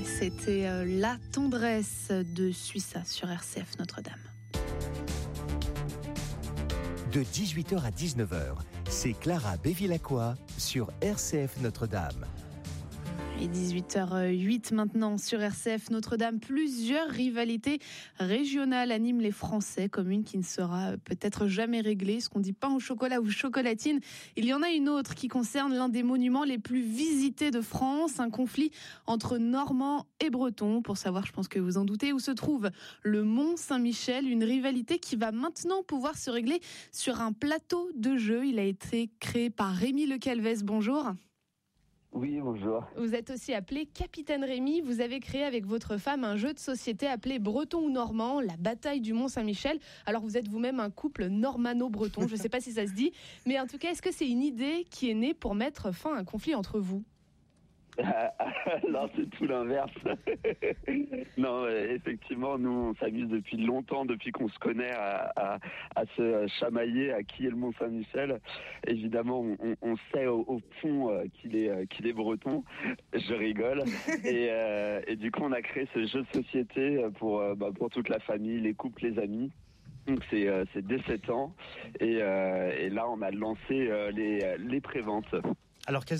C'était La tendresse de Suissa sur RCF Notre-Dame. De 18h à 19h, c'est Clara Bévilacqua sur RCF Notre-Dame. Et 18h08 maintenant sur RCF Notre-Dame. Plusieurs rivalités régionales animent les Français, comme une qui ne sera peut-être jamais réglée, ce qu'on dit pain au chocolat ou chocolatine. Il y en a une autre qui concerne l'un des monuments les plus visités de France, un conflit entre Normands et Bretons. Pour savoir, je pense que vous en doutez, où se trouve le Mont Saint-Michel, une rivalité qui va maintenant pouvoir se régler sur un plateau de jeu. Il a été créé par Rémi Le Calvez. Bonjour. Oui, bonjour. Vous êtes aussi appelé Capitaine Rémi. Vous avez créé avec votre femme un jeu de société appelé Breton ou Normand, la bataille du Mont Saint-Michel. Alors vous êtes vous-même un couple normano-breton, je ne sais pas si ça se dit, mais en tout cas, est-ce que c'est une idée qui est née pour mettre fin à un conflit entre vous ? Non, c'est tout l'inverse. Non, effectivement, nous, on s'amuse depuis longtemps, depuis qu'on se connaît, à se chamailler à qui est le Mont Saint-Michel. Évidemment, on sait au fond qu'il est breton. Je rigole. Et du coup, on a créé ce jeu de société pour toute la famille, les couples, les amis. Donc c'est dès 7 ans. Et là, on a lancé les préventes. Alors,